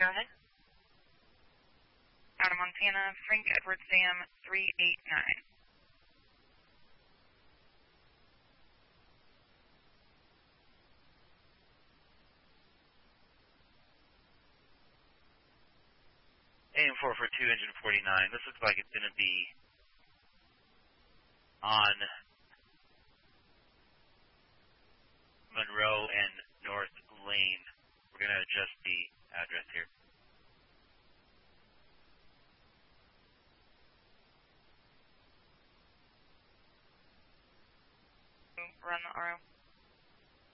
go ahead. Out of Montana, Frank Edward Sam 389. AM442, engine 49. This looks like it's going to be on Monroe and North Lane. We're going to adjust the address here. Run the RO.